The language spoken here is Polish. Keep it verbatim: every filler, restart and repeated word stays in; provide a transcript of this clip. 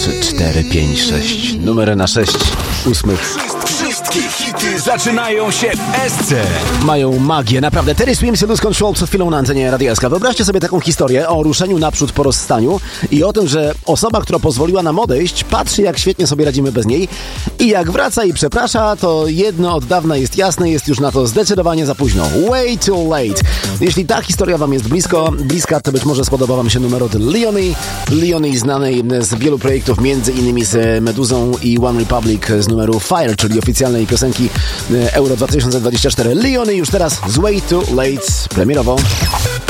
trzy, cztery, pięć, sześć. Numery na sześć ósmych. Wszystkie hity zaczynają się w esce. Mają magię, naprawdę. Terry Swims i Lose Control przed chwilą na antenie Radia S K. Wyobraźcie sobie taką historię o ruszeniu naprzód po rozstaniu i o tym, że osoba, która pozwoliła nam odejść, patrzy, jak świetnie sobie radzimy bez niej i jak wraca i przeprasza, to jedno od dawna jest jasne, jest już na to zdecydowanie za późno. Way too late. Jeśli ta historia wam jest blisko, bliska, to być może spodoba wam się numer od Leonie. Leonie znanej z wielu projektów, między innymi z Meduzą i One Republic z numeru Fire, czyli oficjalnej piosenki Euro dwa tysiące dwadzieścia cztery. Leonie już teraz z Way Too Late premierowo.